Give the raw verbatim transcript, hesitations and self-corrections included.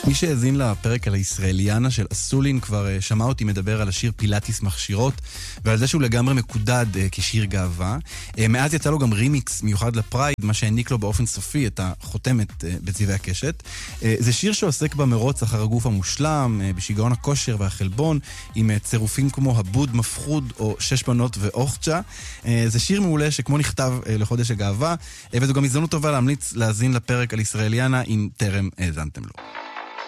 מי שהאזין לפרק על הישראליאנה של אסולין כבר שמע אותי מדבר על השיר פילאטיס מכשירות, ועל זה שהוא לגמרי מקודד כשיר גאווה. מאז יצא לו גם רימיקס מיוחד לפרייד, מה שהעניק לו באופן סופי את החותמת בצבעי הקשת. זה שיר שעוסק במרוץ אחר הגוף המושלם, בשיגעון הכושר והחלבון, עם צירופים כמו הבוד מפחוד או שש בנות ואוכצ'ה. זה שיר מעולה שכמו נכתב לחודש הגאווה, וזו גם הזדמנות טובה להמליץ להאזין לפרק על ישראליאנה אם טרם האזנתם לו.